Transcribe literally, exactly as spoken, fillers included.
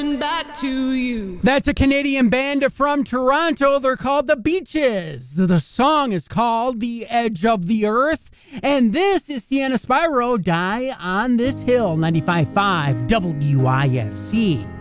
back to you. That's a Canadian band from Toronto. They're called The Beaches. The song is called The Edge of the Earth. And this is Sienna Spyro, Die on This Hill, ninety-five point five W I F C.